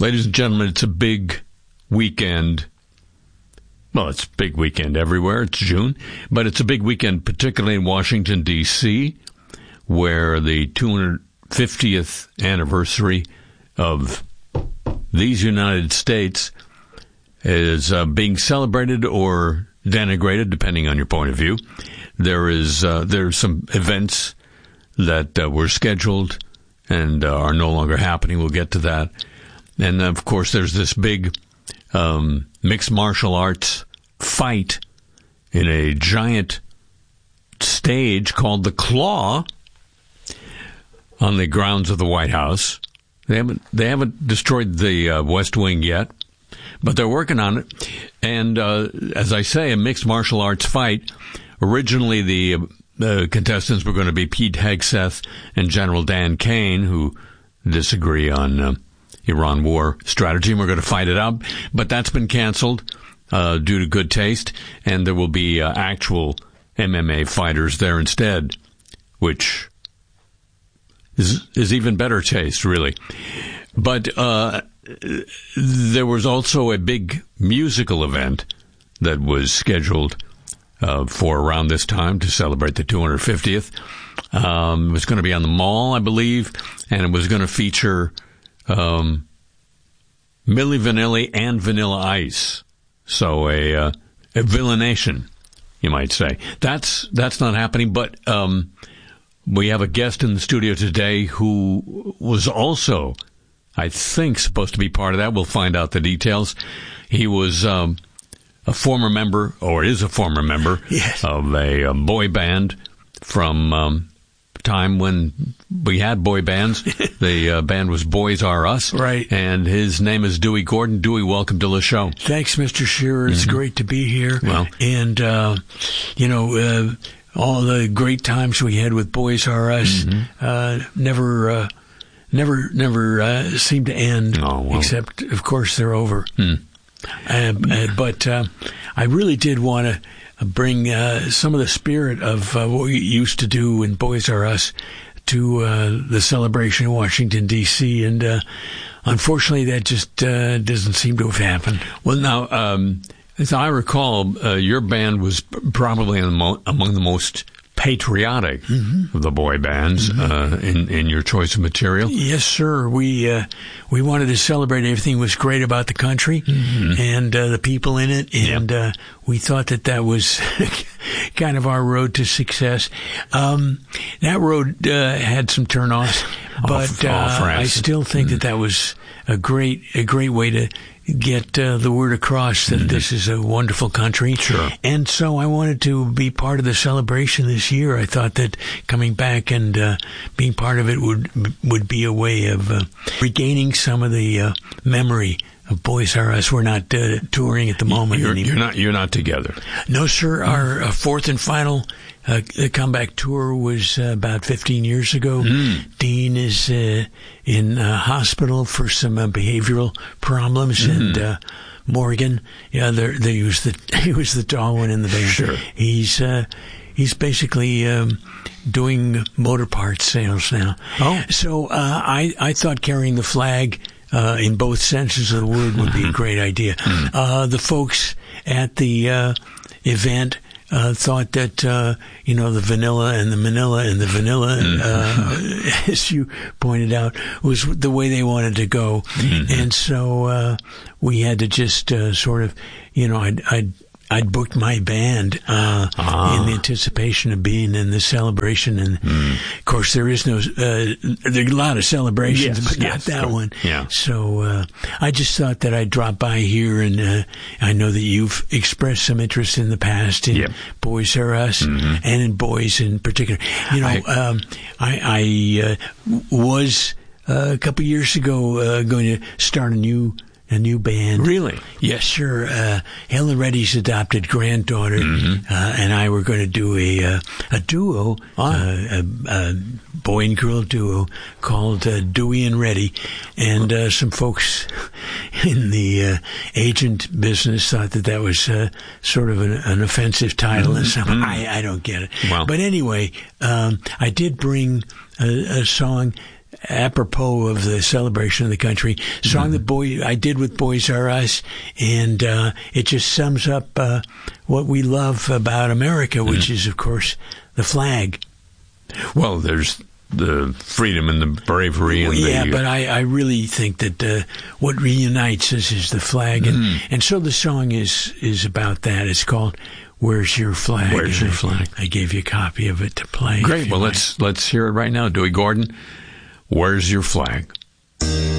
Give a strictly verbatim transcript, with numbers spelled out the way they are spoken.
Ladies and gentlemen, it's a big weekend. Well, it's a big weekend everywhere. It's June. But it's a big weekend, particularly in Washington, D C, where the two hundred fiftieth anniversary of these United States is uh, being celebrated or denigrated, depending on your point of view. There is uh, there's some events that uh, were scheduled and uh, are no longer happening. We'll get to that. And, of course, there's this big um, mixed martial arts fight in a giant stage called the Claw on the grounds of the White House. They haven't they haven't destroyed the uh, West Wing yet, but they're working on it. And uh, as I say, a mixed martial arts fight. Originally, the uh, contestants were going to be Pete Hegseth and General Dan Kane, who disagree on uh, Iran war strategy, and we're going to fight it out. But that's been canceled uh, due to good taste, and there will be uh, actual M M A fighters there instead, which is, is even better taste, really. But uh, there was also a big musical event that was scheduled uh, for around this time to celebrate the two hundred fiftieth. Um, it was going to be on the Mall, I believe, and it was going to feature um, Milli Vanilli and Vanilla Ice. So a, uh, a villanation, you might say. That's that's not happening, but um, we have a guest in the studio today who was also, I think, supposed to be part of that. We'll find out the details. He was um, a former member, or is a former member, yes. of a, a boy band from um, time when we had boy bands. The uh, band was Boys R Us. Right. And his name is Dewey Gordon. Dewey, welcome to the show. Thanks, Mister Shearer. It's mm-hmm. great to be here. Well. And, uh, you know, uh, all the great times we had with Boys R Us mm-hmm. uh, never... Uh, Never, never uh, seem to end. Oh, well. Except, of course, they're over. Hmm. Uh, uh, but uh, I really did want to bring uh, some of the spirit of uh, what we used to do in Boys R Us to uh, the celebration in Washington, D C, and uh, unfortunately, that just uh, doesn't seem to have happened. Well, now, um, as I recall, uh, your band was probably among the most patriotic mm-hmm. of the boy bands mm-hmm. uh, in in your choice of material. Yes, sir. We uh, we wanted to celebrate everything was great about the country mm-hmm. and uh, the people in it, and yep. uh, we thought that that was kind of our road to success. Um, that road uh, had some turnoffs, but oh, uh, I still think mm-hmm. that that was a great a great way to get uh, the word across that mm-hmm. this is a wonderful country. Sure. And so I wanted to be part of the celebration this year. I thought that coming back and uh, being part of it would would be a way of uh, regaining some of the uh, memory of Boys R Us. We're not uh, touring at the moment you're, anymore. You're not. You're not together. No, sir. Our uh, fourth and final uh, comeback tour was uh, about fifteen years ago. Mm. Dean is uh, in uh, hospital for some uh, behavioral problems, mm. and uh, Morgan, yeah, they they was the he was the tall one in the band. Sure. He's uh, he's basically um, doing motor parts sales now. Oh, so uh, I I thought carrying the flag Uh, in both senses of the word would be a great idea. Mm-hmm. Uh, the folks at the uh, event uh, thought that, uh, you know, the vanilla and the manila and the vanilla, mm-hmm. uh, as you pointed out, was the way they wanted to go. Mm-hmm. And so uh, we had to just uh, sort of, you know, I'd, I'd I'd booked my band uh, ah. in the anticipation of being in the celebration, and mm. of course there is no. Uh, there are a lot of celebrations, yes, but not yes, that but, one. Yeah. So uh, I just thought that I'd drop by here, and uh, I know that you've expressed some interest in the past in yep. Boys R Us mm-hmm. and in boys in particular. You know, I um, I, I uh, was uh, a couple years ago uh, going to start a new. A new band. Really? Yes, sir. Uh, Helen Reddy's adopted granddaughter mm-hmm. uh, and I were going to do a uh, a duo, oh. uh, a, a boy and girl duo called uh, Dewey and Reddy. And uh, some folks in the uh, agent business thought that that was uh, sort of an, an offensive title. Mm-hmm. And some, mm-hmm. I, I don't get it. Wow. But anyway, um, I did bring a, a song apropos of the celebration of the country. Song Mm-hmm. that boy I did with Boys R Us, and uh, it just sums up uh, what we love about America, which Mm-hmm. is, of course, the flag. Well, there's the freedom and the bravery and yeah, the... but I, I really think that uh, what reunites us is the flag, and, Mm-hmm. and so the song is is about that. It's called "Where's Your Flag?" Where's And Your I- Flag? I gave you a copy of it to play. Great. if you Well, like. let's let's hear it right now. Dewey Gordon, Where's Your Flag?